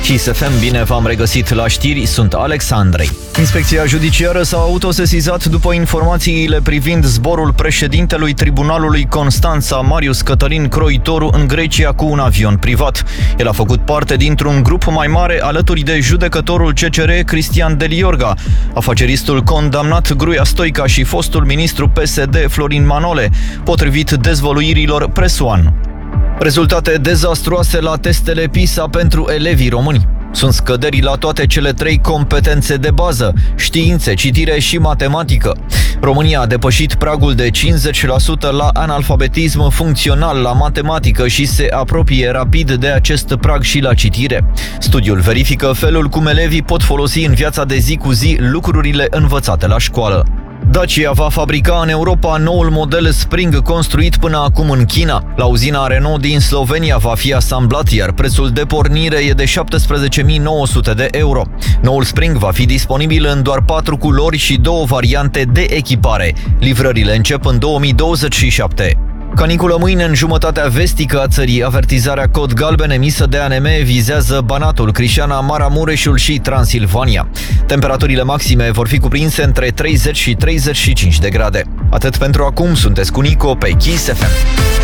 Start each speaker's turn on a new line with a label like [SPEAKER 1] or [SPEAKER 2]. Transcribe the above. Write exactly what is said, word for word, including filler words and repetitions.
[SPEAKER 1] Kiss F M, bine v-am regăsit la știri, sunt Alexandrei. Inspecția judiciară s-a autosesizat după informațiile privind zborul președintelui Tribunalului Constanța, Marius Cătălin Croitoru, în Grecia cu un avion privat. El a făcut parte dintr-un grup mai mare alături de judecătorul C C R Cristian Deliorga, afaceristul condamnat Gruia Stoica și fostul ministru P S D Florin Manole, potrivit dezvăluirilor Press One. Rezultate dezastruoase la testele PISA pentru elevii români. Sunt scăderi la toate cele trei competențe de bază, științe, citire și matematică. România a depășit pragul de cincizeci la sută la analfabetism funcțional la matematică și se apropie rapid de acest prag și la citire. Studiul verifică felul cum elevii pot folosi în viața de zi cu zi lucrurile învățate la școală. Dacia va fabrica în Europa noul model Spring construit până acum în China. La uzina Renault din Slovenia va fi asamblat, iar prețul de pornire e de șaptesprezece mii nouă sute de euro. Noul Spring va fi disponibil în doar patru culori și două variante de echipare. Livrările încep în două mii douăzeci și șapte. Caniculă mâine în jumătatea vestică a țării. Avertizarea cod galben emisă de A N M vizează Banatul, Crișana, Maramureșul și Transilvania. Temperaturile maxime vor fi cuprinse între treizeci și treizeci și cinci de grade. Atât pentru acum, sunteți cu Nico pe Kiss F M.